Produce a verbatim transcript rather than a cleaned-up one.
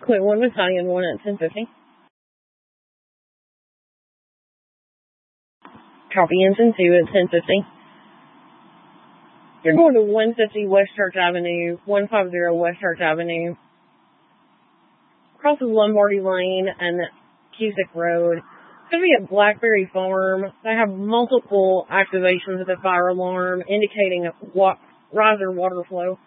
Clear one battalion, one at ten fifty. Copy engine two at ten fifty. You're going to one fifty West Church Avenue, one fifty West Church Avenue. Crosses Lombardy Lane and Cusick Road. It's going to be a Blackberry Farm. They have multiple activations of the fire alarm indicating a wa- riser water flow.